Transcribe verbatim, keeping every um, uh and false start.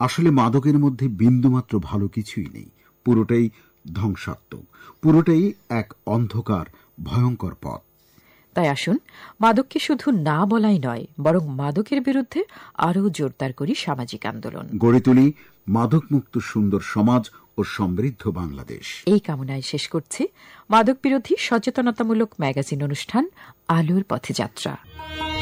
আসলে মাদকের মধ্যে বিন্দুমাত্র ভালো কিছুই নেই, পুরোটাই ধ্বংসাত্মক, পুরোটাই এক অন্ধকার ভয়ঙ্কর পথ। তাই আসুন মাদককে শুধু না বলাই নয়, বরং মাদকের বিরুদ্ধে আরও জোরদার করি সামাজিক আন্দোলন, গড়ে তুলি মাদক মুক্ত সুন্দর সমাজ ও সমৃদ্ধ বাংলাদেশ। এই কামনায় শেষ করছি মাদক বিরোধী সচেতনতামূলক ম্যাগাজিন অনুষ্ঠান আলোর পথে যাত্রা।